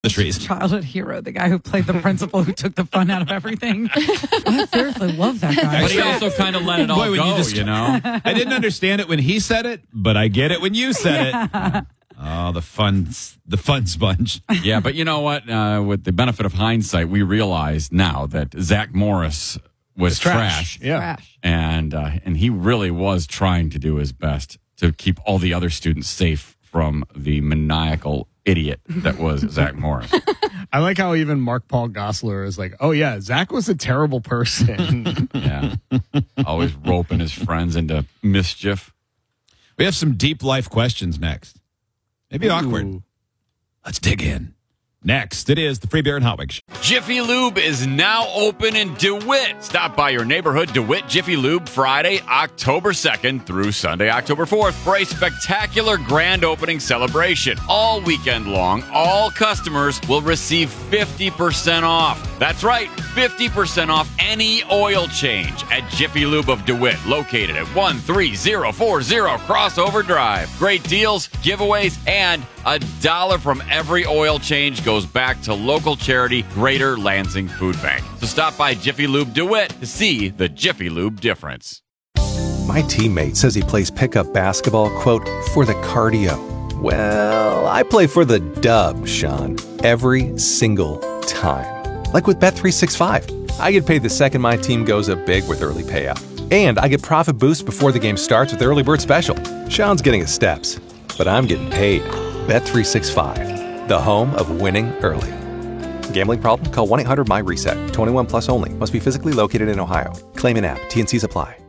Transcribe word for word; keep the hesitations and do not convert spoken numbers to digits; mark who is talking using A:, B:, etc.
A: Childhood hero, the guy who played the principal who took the fun out of everything. I seriously love that guy.
B: But he also kind of let it all
C: Boy, when
B: go,
C: you, just,
B: you know?
C: I didn't understand it when he said it, but I get it when you said
A: Yeah.
C: it. Oh, the fun, the fun sponge.
B: Yeah, but you know what? Uh, with the benefit of hindsight, we realize now that Zach Morris was trash.
D: trash. Yeah.
A: Trash.
B: And, uh, and he really was trying to do his best to keep all the other students safe from the maniacal idiot that was Zach Morris.
D: I like how even Mark Paul Gosselaar is like, oh, yeah, Zach was a terrible person.
B: Yeah. Always roping his friends into mischief.
C: We have some deep life questions next. Maybe
D: Ooh.
C: awkward. Let's dig in. Next, it is the Free Beer and Hot Wings.
B: Jiffy Lube is now open in DeWitt. Stop by your neighborhood DeWitt Jiffy Lube Friday, October second through Sunday, October fourth for a spectacular grand opening celebration. All weekend long, all customers will receive fifty percent off. That's right, fifty percent off any oil change at Jiffy Lube of DeWitt, located at one three zero four zero Crossover Drive. Great deals, giveaways, and a dollar from every oil change goes back to local charity Greater Lansing Food Bank. So stop by Jiffy Lube DeWitt to see the Jiffy Lube difference.
E: My teammate says he plays pickup basketball, quote, for the cardio. Well, I play for the dub, Sean, every single time. Like with Bet three sixty-five. I get paid the second my team goes up big with early payout. And I get profit boost before the game starts with Early Bird Special. Sean's getting his steps, but I'm getting paid. Bet three sixty-five, the home of winning early. Gambling problem? Call one eight hundred M Y RESET. twenty-one plus only. Must be physically located in Ohio. Claim in app. T N Cs apply.